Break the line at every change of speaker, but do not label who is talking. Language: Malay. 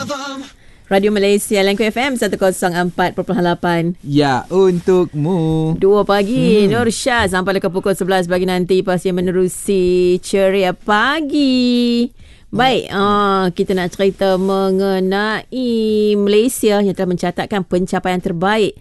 Radio Malaysia Langko FM 104.8.
Ya, untukmu.
2 pagi Nur Syah sampai ke pukul 11 pagi nanti pasti menerusi Ceria Pagi. Baik, kita nak cerita mengenai Malaysia yang telah mencatatkan pencapaian terbaik